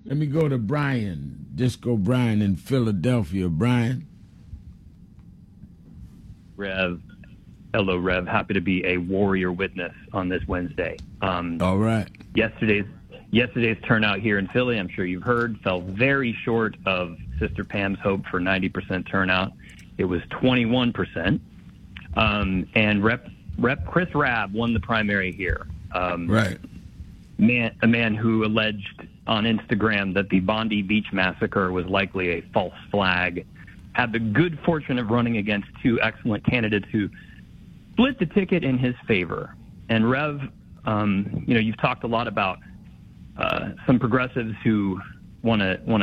Let me go to Brian, Disco Brian in Philadelphia. Brian. Rev. Hello, Rev. Happy to be a warrior witness on this Wednesday. All right. Yesterday's turnout here in Philly, I'm sure you've heard, fell very short of Sister Pam's hope for 90% turnout. It was 21%. And Rep. Chris Rabb won the primary here. Right. A man who alleged on Instagram that the Bondi Beach massacre was likely a false flag, had the good fortune of running against two excellent candidates who split the ticket in his favor. And Rev, you've talked a lot about some progressives who want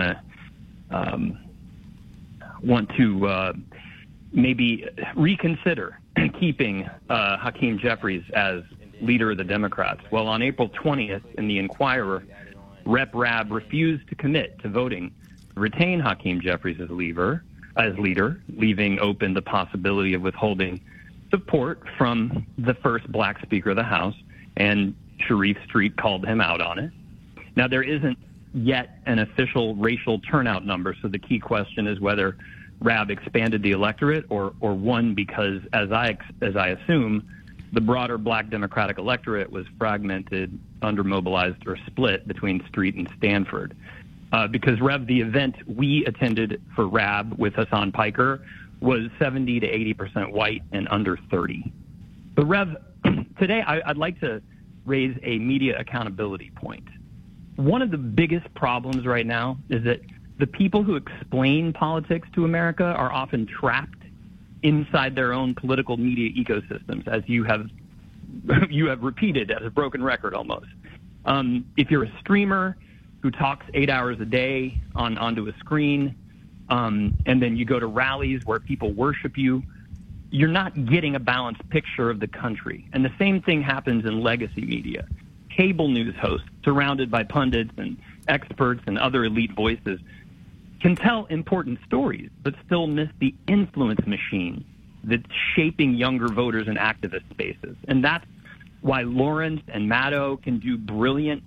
to maybe reconsider keeping Hakeem Jeffries as leader of the Democrats. Well, on April 20th in the Inquirer, Rep. Rabb refused to commit to voting to retain Hakeem Jeffries as leader, leaving open the possibility of withholding support from the first black Speaker of the House, and Sharif Street called him out on it. Now, there isn't yet an official racial turnout number, so the key question is whether Rabb expanded the electorate or won because, as I assume, the broader black Democratic electorate was fragmented, undermobilized, or split between Street and Stanford. Because, Rev, the event we attended for Rabb with Hassan Piker was 70 to 80% white and under 30. But, Rev, today I'd like to raise a media accountability point. One of the biggest problems right now is that the people who explain politics to America are often trapped inside their own political media ecosystems, as you have repeated as a broken record almost. If you're a streamer who talks 8 hours a day onto a screen, and then you go to rallies where people worship you, you're not getting a balanced picture of the country. And the same thing happens in legacy media. Cable news hosts surrounded by pundits and experts and other elite voices can tell important stories, but still miss the influence machine that's shaping younger voters in activist spaces. And that's why Lawrence and Maddow can do brilliant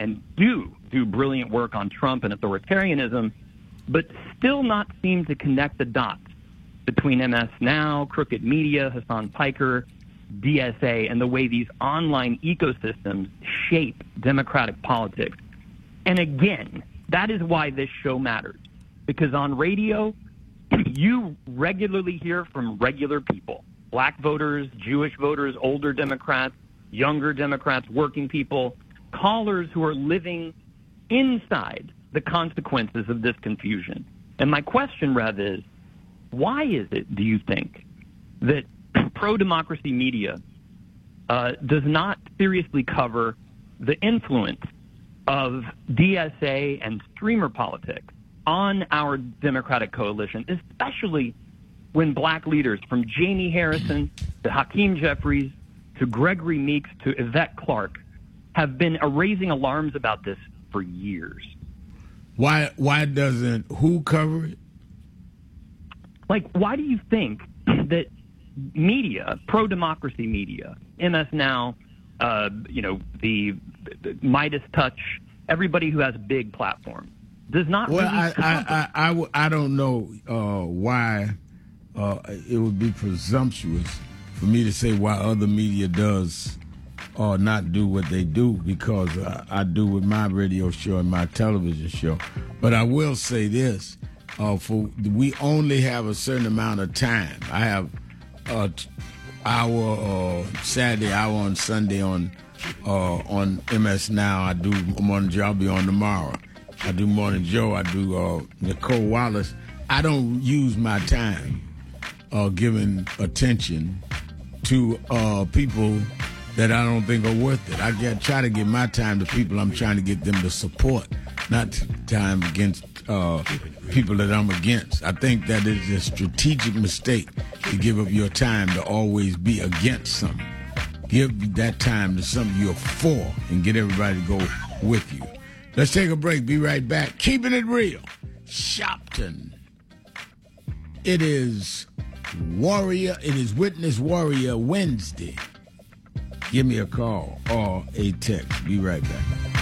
work on Trump and authoritarianism, but still not seem to connect the dots between MS Now, Crooked Media, Hassan Piker, DSA, and the way these online ecosystems shape democratic politics. And again, that is why this show matters. Because on radio, you regularly hear from regular people, black voters, Jewish voters, older Democrats, younger Democrats, working people, callers who are living inside the consequences of this confusion. And my question, Rev, is why is it, do you think, that pro-democracy media does not seriously cover the influence of DSA and streamer politics on our Democratic coalition, especially when black leaders from Jamie Harrison to Hakeem Jeffries to Gregory Meeks to Yvette Clarke have been raising alarms about this for years? Why doesn't who cover it? Like, why do you think that media, pro-democracy media, MS Now, the Midas Touch, everybody who has a big platform, does not well, really I don't know why it would be presumptuous for me to say why other media does or not do what they do, because I do with my radio show and my television show. But I will say this, we only have a certain amount of time. I have hour Saturday, hour on Sunday on MS Now. I do Morning Joe. I'll be on tomorrow. I do Morning Joe. I do Nicole Wallace. I don't use my time giving attention to people that I don't think are worth it. I try to give my time to people I'm trying to get them to support, not time against people that I'm against. I think that is a strategic mistake to give up your time to always be against something. Give that time to something you're for and get everybody to go with you. Let's take a break. Be right back. Keeping it real. Shopton. It is Witness Warrior Wednesday. Give me a call or a text. Be right back.